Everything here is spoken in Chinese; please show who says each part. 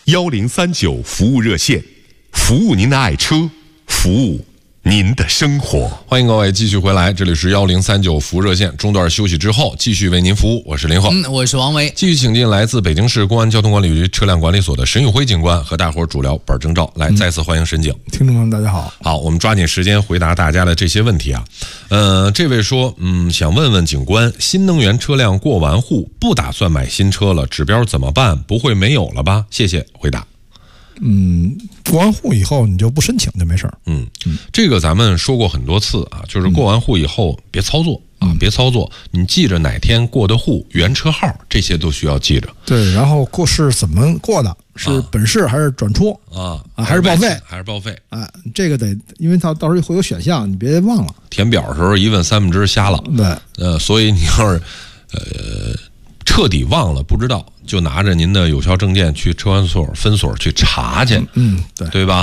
Speaker 1: 1039服务热线，服务您的爱车，服务您的生活。
Speaker 2: 欢迎各位继续回来，这里是1039服务热线，中段休息之后继续为您服务，我是林浩，
Speaker 3: 我是王维。
Speaker 2: 继续请进来自北京市公安交通管理局车辆管理所的沈宇辉警官和大伙儿主聊本证照。来，再次欢迎沈警。
Speaker 4: 听众们大家好。
Speaker 2: 好，我们抓紧时间回答大家的这些问题啊。这位说，想问问警官，新能源车辆过完户不打算买新车了，指标怎么办？不会没有了吧？谢谢回答。
Speaker 4: 过完户以后你就不申请就没事儿。
Speaker 2: 这个咱们说过很多次啊，就是过完户以后别操作啊，别操作，你记着哪天过的户、原车号，这些都需要记着。
Speaker 4: 对，然后过是怎么过的？是本市还是转出还是报废？
Speaker 2: 还是报废？
Speaker 4: 这个得，因为它到时候会有选项，你别忘了。
Speaker 2: 填表的时候一问三不知瞎了。
Speaker 4: 对，
Speaker 2: 所以你要是彻底忘了不知道，就拿着您的有效证件去车管所分所去查去，对吧？